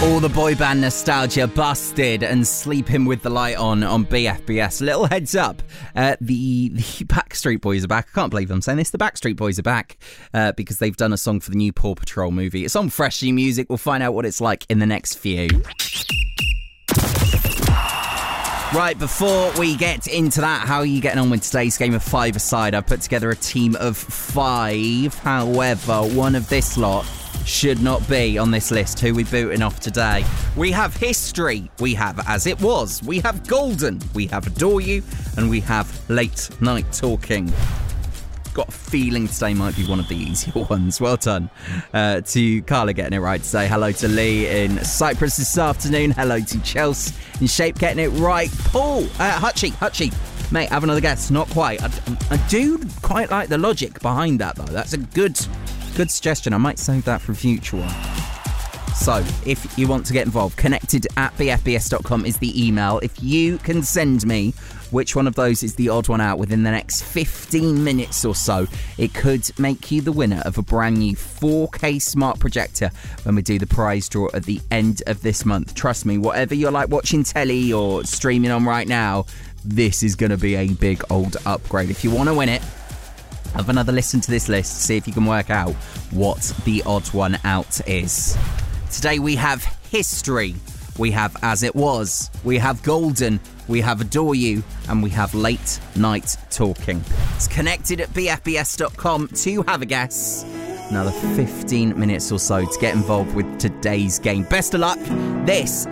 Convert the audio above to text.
All the boy band nostalgia busted and Sleeping with the Light on BFBS. Little heads up, the Backstreet Boys are back. I can't believe I'm saying this. The Backstreet Boys are back because they've done a song for the new Paw Patrol movie. It's on Freshly Music. We'll find out what it's like in the next few. Right, before we get into that, how are you getting on with today's game of five-a-side? I've put together a team of 5. However, one of this lot should not be on this list. Who we booting off today? We have History, we have As It Was, we have Golden, we have Adore You, and we have Late Night Talking. Got a feeling today might be one of the easier ones. Well done to Carla getting it right today. Hello to Lee in Cyprus this afternoon. Hello to Chelsea in Shape getting it right. Paul, Hutchie. Mate, have another guess. Not quite. I do quite like the logic behind that, though. That's a good suggestion. I might save that for a future one. So, if you want to get involved, connected@bfbs.com is the email. If you can send me which one of those is the odd one out within the next 15 minutes or so, it could make you the winner of a brand new 4K smart projector when we do the prize draw at the end of this month. Trust me, whatever you're like watching telly or streaming on right now, this is going to be a big old upgrade. If you want to win it, have another listen to this list, see if you can work out what the odd one out is. Today we have History, we have As It Was, we have Golden, we have Adore You, and we have Late Night Talking. It's connected@bfbs.com to have a guess. Another 15 minutes or so to get involved with today's game. Best of luck. This